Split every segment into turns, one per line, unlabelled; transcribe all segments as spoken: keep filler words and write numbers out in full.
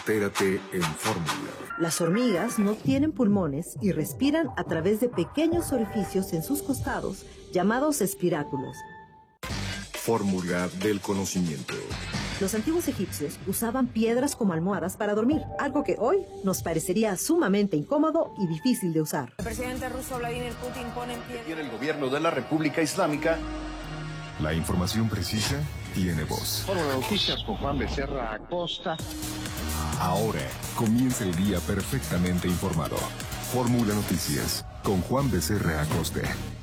Entérate en Fórmula.
Las hormigas no tienen pulmones y respiran a través de pequeños orificios en sus costados, llamados espiráculos.
Fórmula del conocimiento.
Los antiguos egipcios usaban piedras como almohadas para dormir, algo que hoy nos parecería sumamente incómodo y difícil de usar.
El presidente ruso Vladimir Putin pone en pie...
Tiene el gobierno de la República Islámica.
La información precisa tiene voz.
Fórmula Noticias con Juan Becerra Acosta.
Ahora comienza el día perfectamente informado. Fórmula Noticias con Juan Becerra Acosta.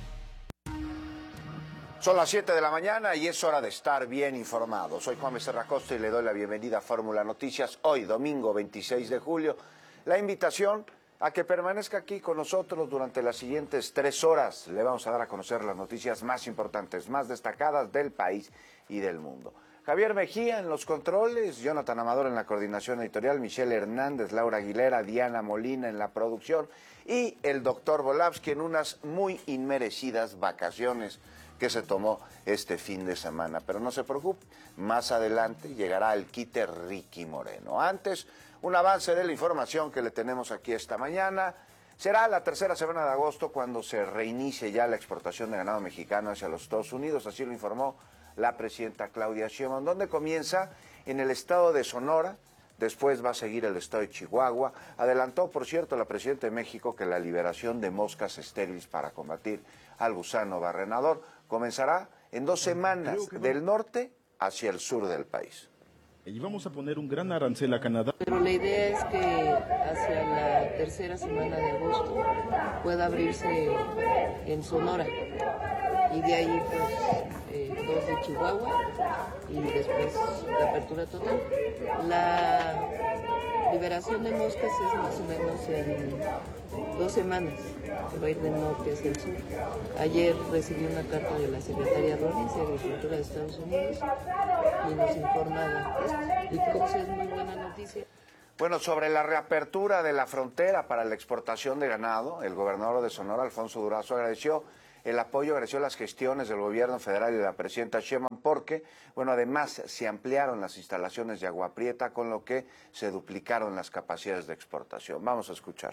Son las siete de la mañana y es hora de estar bien informado. Soy Juan Becerra Acosta y le doy la bienvenida a Fórmula Noticias. Hoy, domingo veintiséis de julio, la invitación a que permanezca aquí con nosotros durante las siguientes tres horas. Le vamos a dar a conocer las noticias más importantes, más destacadas del país y del mundo. Javier Mejía en los controles, Jonathan Amador en la coordinación editorial, Michelle Hernández, Laura Aguilera, Diana Molina en la producción y el doctor Volavsky en unas muy inmerecidas vacaciones que se tomó este fin de semana. Pero no se preocupe, más adelante llegará el quite Ricky Moreno. Antes, un avance de la información que le tenemos aquí esta mañana. Será la tercera semana de agosto cuando se reinicie ya la exportación de ganado mexicano hacia los Estados Unidos, así lo informó la presidenta Claudia Sheinbaum. ¿Dónde comienza? En el estado de Sonora, después va a seguir el estado de Chihuahua. Adelantó, por cierto, la presidenta de México que la liberación de moscas estériles para combatir al gusano barrenador comenzará en dos semanas del norte hacia el sur del país.
Y vamos a poner un gran arancel a Canadá.
Pero la idea es que hacia la tercera semana de agosto pueda abrirse en Sonora y de ahí pues eh, dos de Chihuahua y después la apertura total. La liberación de moscas es más o menos en dos semanas, que va a ir del norte hacia el sur. Ayer recibí una carta de la secretaria Rollins de Agricultura de Estados Unidos y nos informa de esto. Y como es muy buena noticia.
Bueno, sobre la reapertura de la frontera para la exportación de ganado, el gobernador de Sonora, Alfonso Durazo, agradeció el apoyo, agradeció las gestiones del gobierno federal y de la presidenta Sheinbaum porque, bueno, además se ampliaron las instalaciones de Agua Prieta, con lo que se duplicaron las capacidades de exportación. Vamos a escuchar.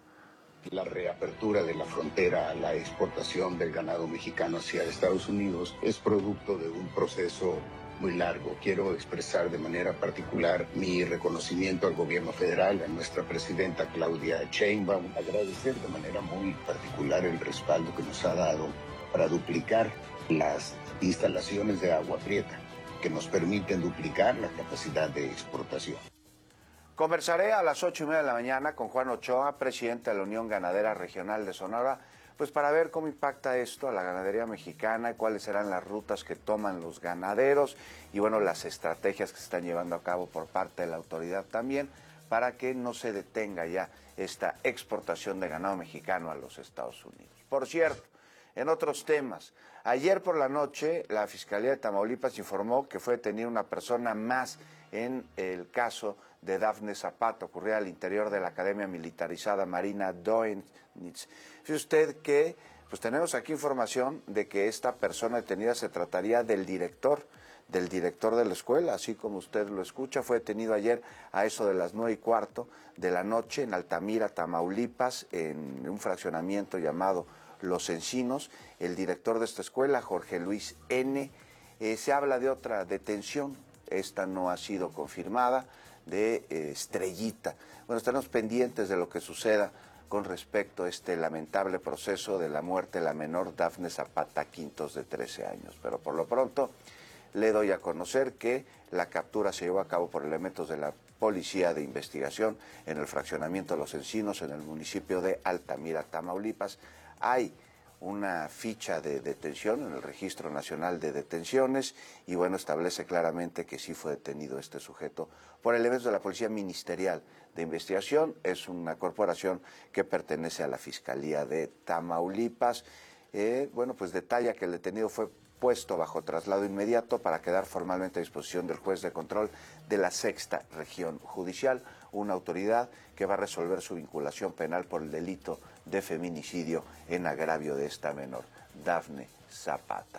La reapertura de la frontera a la exportación del ganado mexicano hacia Estados Unidos es producto de un proceso muy largo. Quiero expresar de manera particular mi reconocimiento al gobierno federal, a nuestra presidenta Claudia Sheinbaum, agradecer de manera muy particular el respaldo que nos ha dado para duplicar las instalaciones de Agua Prieta, que nos permiten duplicar la capacidad de exportación.
Conversaré a las ocho y media de la mañana con Juan Ochoa, presidente de la Unión Ganadera Regional de Sonora, pues para ver cómo impacta esto a la ganadería mexicana y cuáles serán las rutas que toman los ganaderos y bueno, las estrategias que se están llevando a cabo por parte de la autoridad también para que no se detenga ya esta exportación de ganado mexicano a los Estados Unidos. Por cierto, en otros temas, ayer por la noche la Fiscalía de Tamaulipas informó que fue detenida una persona más en el caso de Dafne Zapata, ocurrida al interior de la Academia Militarizada Marina Doenitz. Fíjese usted que pues tenemos aquí información de que esta persona detenida se trataría del director, del director de la escuela, así como usted lo escucha. Fue detenido ayer a eso de las nueve y cuarto de la noche en Altamira, Tamaulipas, en un fraccionamiento llamado Los Encinos. El director de esta escuela, Jorge Luis N., eh, se habla de otra detención. Esta no ha sido confirmada, de eh, Estrellita. Bueno, estaremos pendientes de lo que suceda con respecto a este lamentable proceso de la muerte de la menor Dafne Zapata Quintos de trece años. Pero por lo pronto le doy a conocer que la captura se llevó a cabo por elementos de la Policía de Investigación en el fraccionamiento de Los Encinos, en el municipio de Altamira, Tamaulipas. Hay una ficha de detención en el Registro Nacional de Detenciones y bueno, establece claramente que sí fue detenido este sujeto por elementos de la Policía Ministerial de Investigación. Es una corporación que pertenece a la Fiscalía de Tamaulipas. Eh, bueno, pues detalla que el detenido fue puesto bajo traslado inmediato para quedar formalmente a disposición del juez de control de la Sexta Región Judicial, una autoridad que va a resolver su vinculación penal por el delito de feminicidio en agravio de esta menor, Dafne Zapata.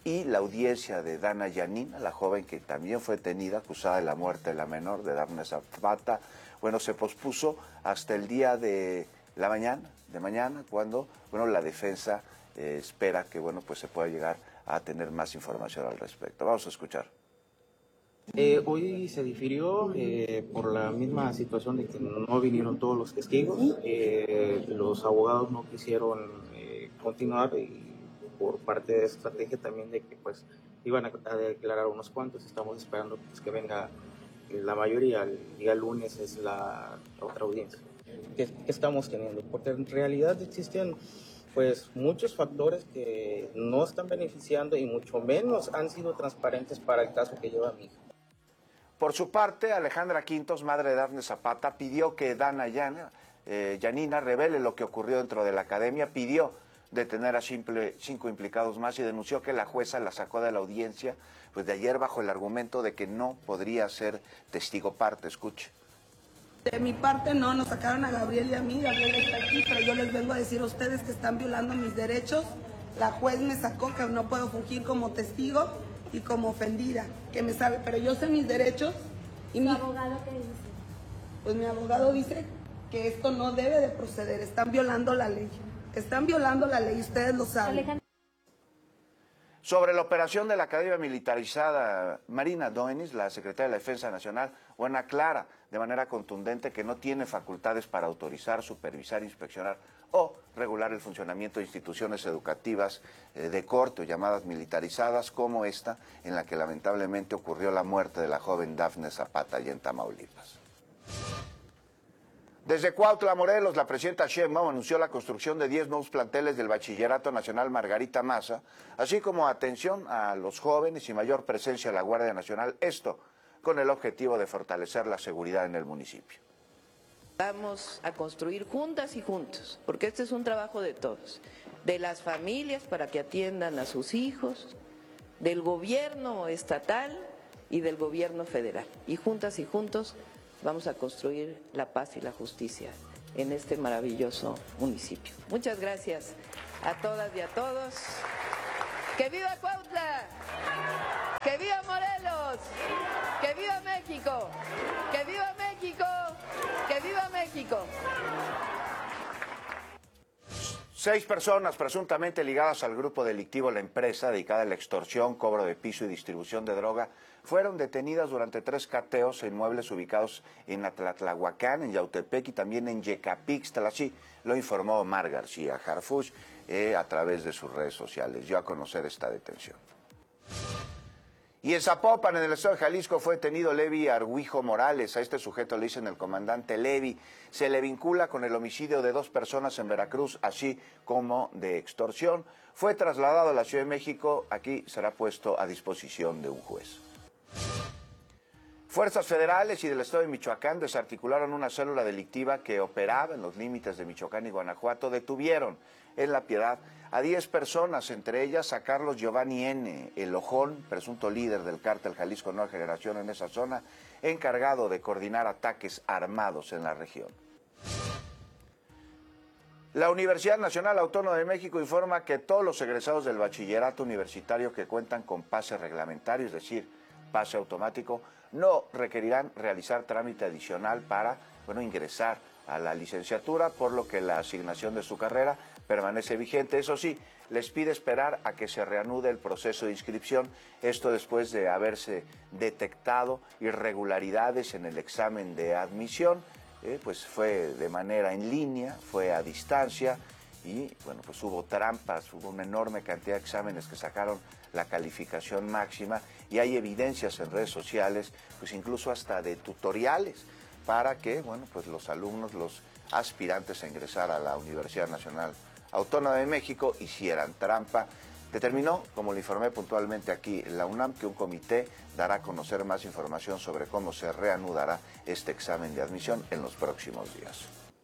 y la audiencia de Dana Yanina, la joven que también fue detenida, acusada de la muerte de la menor, de Dafne Zapata, bueno, se pospuso hasta el día de la mañana, de mañana, cuando, bueno, la defensa eh, espera que, bueno, pues se pueda llegar a tener más información al respecto. Vamos a escuchar.
Eh, hoy se difirió eh, por la misma situación de que no vinieron todos los testigos, eh, los abogados no quisieron eh, continuar y por parte de esa estrategia también de que pues iban a, a declarar unos cuantos, estamos esperando pues, que venga la mayoría, el día lunes es la otra audiencia que, que estamos teniendo, porque en realidad existen pues muchos factores que no están beneficiando y mucho menos han sido transparentes para el caso que lleva mi hija.
Por su parte, Alejandra Quintos, madre de Dafne Zapata, pidió que Dana Yana, eh, Yanina revele lo que ocurrió dentro de la academia, pidió detener a simple, cinco implicados más y denunció que la jueza la sacó de la audiencia pues de ayer bajo el argumento de que no podría ser testigo parte. Escuche.
De mi parte no, nos sacaron a Gabriel y a mí, Gabriel está aquí, pero yo les vengo a decir a ustedes que están violando mis derechos. La juez me sacó que no puedo fungir como testigo y como ofendida, que me sabe, pero yo sé mis derechos. ¿Y mi abogado qué dice? Pues mi abogado dice que esto no debe de proceder, están violando la ley, están violando la ley, ustedes lo saben.
Sobre la operación de la Academia Militarizada, Marina Doenis, la secretaria de la Defensa Nacional, bueno, aclara de manera contundente que no tiene facultades para autorizar, supervisar, inspeccionar o regular el funcionamiento de instituciones educativas eh, de corte o llamadas militarizadas como esta, en la que lamentablemente ocurrió la muerte de la joven Dafne Zapata allá en Tamaulipas. Desde Cuautla, Morelos, la presidenta Sheinbaum anunció la construcción de diez nuevos planteles del Bachillerato Nacional Margarita Maza, así como atención a los jóvenes y mayor presencia de la Guardia Nacional, esto con el objetivo de fortalecer la seguridad en el municipio.
Vamos a construir juntas y juntos, porque este es un trabajo de todos, de las familias para que atiendan a sus hijos, del gobierno estatal y del gobierno federal, y juntas y juntos vamos a construir la paz y la justicia en este maravilloso municipio. Muchas gracias a todas y a todos. ¡Que viva Cuautla! ¡Que viva Morelos! ¡Que viva México! ¡Que viva México! ¡Que viva México!
Seis personas presuntamente ligadas al grupo delictivo La Empresa, dedicada a la extorsión, cobro de piso y distribución de droga, fueron detenidas durante tres cateos en inmuebles ubicados en Atlatlahuacán, en Yautepec y también en Yecapixtla. Así lo informó Omar García Harfuch eh, a través de sus redes sociales. Dio a conocer esta detención. Y en Zapopan, en el estado de Jalisco, fue detenido Levi Argüijo Morales. A este sujeto le dicen el comandante Levi. Se le vincula con el homicidio de dos personas en Veracruz, así como de extorsión. Fue trasladado a la Ciudad de México. Aquí será puesto a disposición de un juez. Fuerzas federales y del estado de Michoacán desarticularon una célula delictiva que operaba en los límites de Michoacán y Guanajuato. Detuvieron en La Piedad a diez personas, entre ellas a Carlos Giovanni N., el Ojón, presunto líder del cártel Jalisco Nueva Generación en esa zona, encargado de coordinar ataques armados en la región. La Universidad Nacional Autónoma de México informa que todos los egresados del bachillerato universitario que cuentan con pase reglamentario, es decir, pase automático, no requerirán realizar trámite adicional para, bueno, ingresar a la licenciatura, por lo que la asignación de su carrera permanece vigente. Eso sí, les pide esperar a que se reanude el proceso de inscripción, esto después de haberse detectado irregularidades en el examen de admisión, eh, pues fue de manera en línea, fue a distancia y, bueno, pues hubo trampas, hubo una enorme cantidad de exámenes que sacaron la calificación máxima y hay evidencias en redes sociales, pues incluso hasta de tutoriales para que, bueno, pues los alumnos, los aspirantes a ingresar a la Universidad Nacional Autónoma de México hicieran trampa. Determinó, como le informé puntualmente aquí en la UNAM, que un comité dará a conocer más información sobre cómo se reanudará este examen de admisión en los próximos días.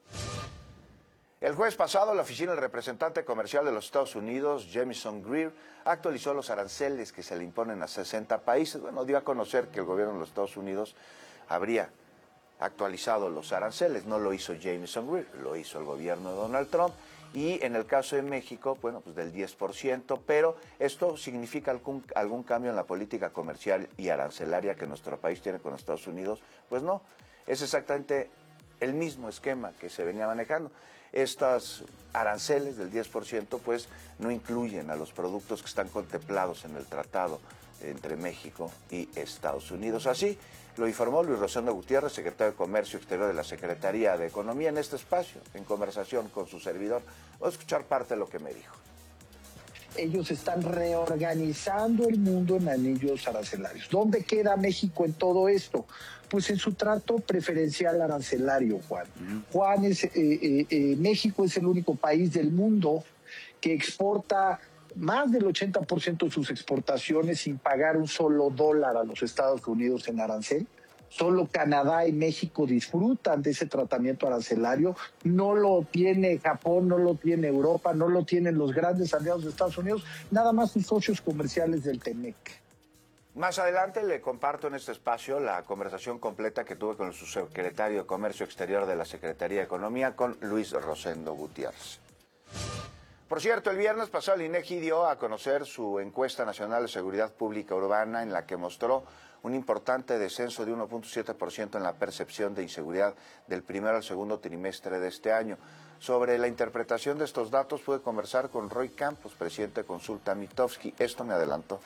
El jueves pasado, la oficina del representante comercial de los Estados Unidos, Jamieson Greer, actualizó los aranceles que se le imponen a sesenta países. Bueno, dio a conocer que el gobierno de los Estados Unidos habría actualizado los aranceles. No lo hizo Jamieson Greer, lo hizo el gobierno de Donald Trump. y en el caso de México, bueno, pues del diez por ciento, pero esto significa algún, algún cambio en la política comercial y arancelaria que nuestro país tiene con Estados Unidos. Pues no, es exactamente el mismo esquema que se venía manejando. Estas aranceles del diez por ciento pues no incluyen a los productos que están contemplados en el tratado entre México y Estados Unidos. Así lo informó Luis Rosendo Gutiérrez, secretario de Comercio Exterior de la Secretaría de Economía, en este espacio, en conversación con su servidor. Vamos a escuchar parte de lo que me dijo.
Ellos están reorganizando el mundo en anillos arancelarios. ¿Dónde queda México en todo esto? Pues en su trato preferencial arancelario, Juan. Uh-huh. Juan, es, eh, eh, eh, México es el único país del mundo que exporta más del ochenta por ciento de sus exportaciones sin pagar un solo dólar a los Estados Unidos en arancel. Solo Canadá y México disfrutan de ese tratamiento arancelario. No lo tiene Japón, no lo tiene Europa, no lo tienen los grandes aliados de Estados Unidos, nada más sus socios comerciales del TEMEC.
Más adelante le comparto en este espacio la conversación completa que tuve con el subsecretario de Comercio Exterior de la Secretaría de Economía, con Luis Rosendo Gutiérrez. Por cierto, el viernes pasado el INEGI dio a conocer su encuesta nacional de seguridad pública urbana, en la que mostró un importante descenso de uno punto siete por ciento en la percepción de inseguridad del primero al segundo trimestre de este año. Sobre la interpretación de estos datos pude conversar con Roy Campos, presidente de Consulta Mitofsky. Esto me adelantó.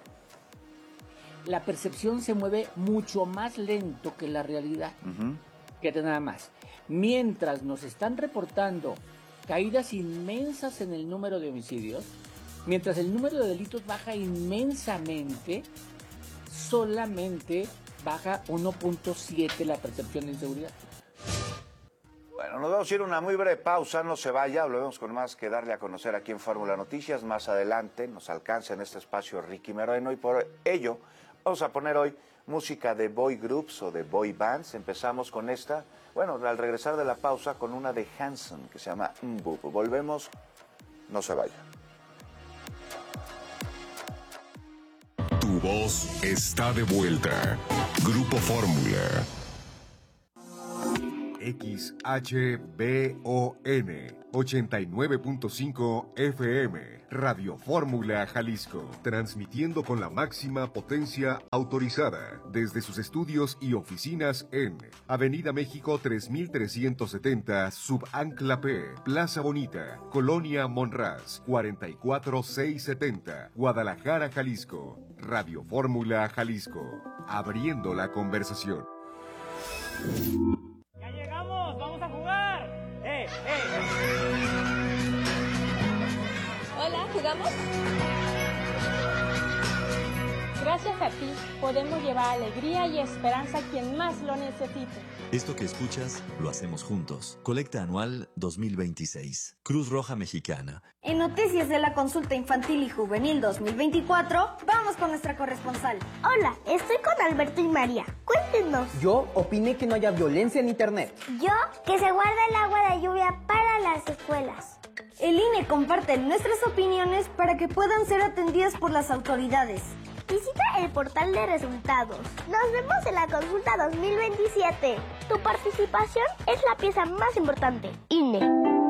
La percepción se mueve mucho más lento que la realidad, uh-huh. que nada más. Mientras nos están reportando caídas inmensas en el número de homicidios, mientras el número de delitos baja inmensamente, solamente baja uno punto siete la percepción de inseguridad.
Bueno, nos vamos a ir a una muy breve pausa, no se vaya, volvemos con más que darle a conocer aquí en Fórmula Noticias. Más adelante nos alcanza en este espacio Ricky Moreno, y por ello vamos a poner hoy música de boy groups o de boy bands. Empezamos con esta, bueno, al regresar de la pausa, con una de Hanson que se llama Mbub. Volvemos, no se vaya.
Tu voz está de vuelta. Grupo Fórmula. X H B O N ochenta y nueve punto cinco F M, Radio Fórmula Jalisco, transmitiendo con la máxima potencia autorizada desde sus estudios y oficinas en Avenida México tres mil trescientos setenta, Subancla P, Plaza Bonita, Colonia Monraz, cuarenta y cuatro mil seiscientos setenta, Guadalajara, Jalisco. Radio Fórmula Jalisco, abriendo la conversación.
¡Ya llegamos! ¡Vamos a jugar! ¡Eh, eh!
Hola, ¿jugamos? Gracias a ti, podemos llevar alegría y esperanza a quien más lo necesite.
Esto que escuchas, lo hacemos juntos. Colecta anual dos mil veintiséis. Cruz Roja Mexicana.
En Noticias de la Consulta Infantil y Juvenil dos mil veinticuatro, vamos con nuestra corresponsal.
Hola, estoy con Alberto y María. Cuéntenos.
Yo opiné que no haya violencia en Internet.
Yo, que se guarde el agua de lluvia para las escuelas.
El I N E comparte nuestras opiniones para que puedan ser atendidas por las autoridades.
Visita el portal de resultados. Nos vemos en la consulta dos mil veintisiete. Tu participación es la pieza más importante. I N E.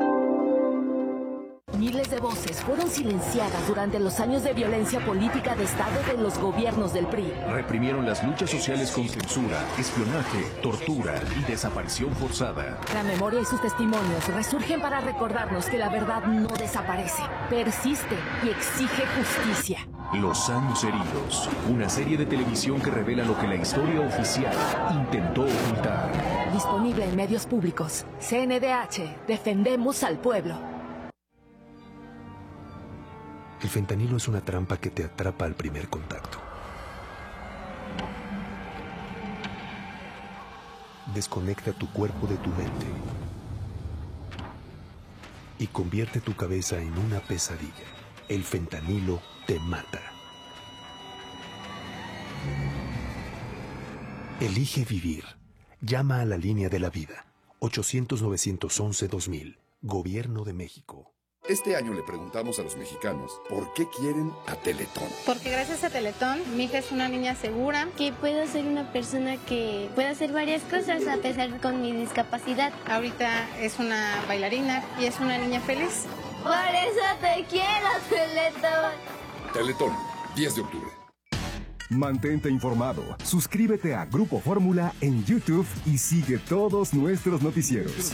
Miles de voces fueron silenciadas durante los años de violencia política de Estado de los gobiernos del P R I.
Reprimieron las luchas sociales con censura, espionaje, tortura y desaparición forzada.
La memoria y sus testimonios resurgen para recordarnos que la verdad no desaparece, persiste y exige justicia.
Los años heridos, una serie de televisión que revela lo que la historia oficial intentó ocultar.
Disponible en medios públicos. C N D H, defendemos al pueblo.
El fentanilo es una trampa que te atrapa al primer contacto. Desconecta tu cuerpo de tu mente y convierte tu cabeza en una pesadilla. El fentanilo te mata. Elige vivir. Llama a la línea de la vida. ochocientos, novecientos once, dos mil. Gobierno de México.
Este año le preguntamos a los mexicanos por qué quieren a Teletón.
Porque gracias a Teletón, mi hija es una niña segura.
Que puedo ser una persona que puede hacer varias cosas a pesar con mi discapacidad.
Ahorita es una bailarina y es una niña feliz.
Por eso te quiero, Teletón.
Teletón, diez de octubre.
Mantente informado, suscríbete a Grupo Fórmula en YouTube y sigue todos nuestros noticieros.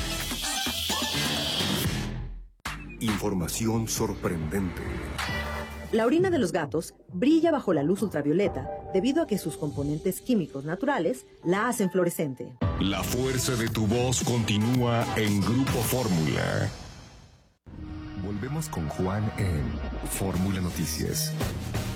Información sorprendente.
La orina de los gatos brilla bajo la luz ultravioleta debido a que sus componentes químicos naturales la hacen fluorescente.
La fuerza de tu voz continúa en Grupo Fórmula. Volvemos con Juan en Fórmula Noticias.